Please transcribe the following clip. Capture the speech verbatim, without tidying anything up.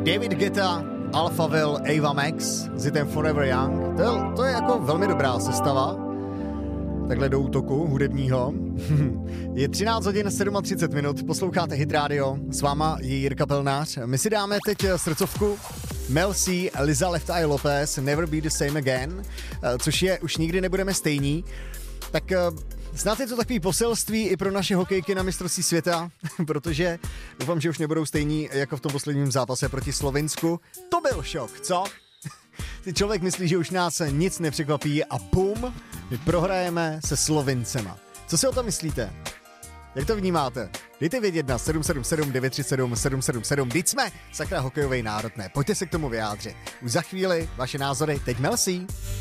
David Guetta, Alphaville, Ava Max s hitem Forever Young. To je, to je jako velmi dobrá sestava. Takhle do útoku hudebního. Je třináct hodin třicet sedm minut, posloucháte Hit Radio, s váma je Jirka Pelnář. My si dáme teď srdcovku Mel C, Liza Left Eye Lopez, Never Be the Same Again, což je Už nikdy nebudeme stejní. Tak snad je to takový poselství i pro naše hokejky na mistrovství světa, protože doufám, že už nebudou stejní jako v tom posledním zápase proti Slovinsku. To byl šok, co? Ty člověk myslí, že už nás nic nepřekvapí a pum, my prohrajeme se Slovincema. Co si o tom myslíte? Jak to vnímáte? Dejte vědět na sedm sedm sedm devět tři sedm sedm sedm sedm. Vždyť jsme sakra hokejový národ, ne? Pojďte se k tomu vyjádřit. Už za chvíli vaše názory, teď Mel C.